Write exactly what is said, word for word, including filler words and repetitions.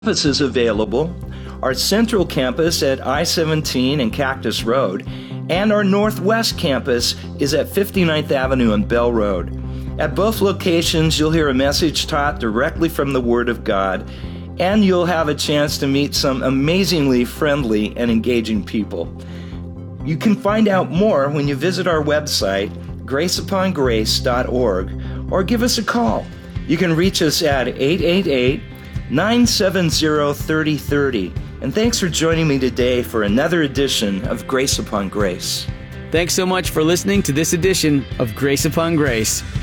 Campuses available. Our central campus at I seventeen and Cactus Road, and our northwest campus is at fifty-ninth Avenue and Bell Road. At both locations, you'll hear a message taught directly from the Word of God, and you'll have a chance to meet some amazingly friendly and engaging people. You can find out more when you visit our website, grace upon grace dot org, or give us a call. You can reach us at eight eight eight, nine seven zero, three zero three zero. And thanks for joining me today for another edition of Grace Upon Grace. Thanks so much for listening to this edition of Grace Upon Grace.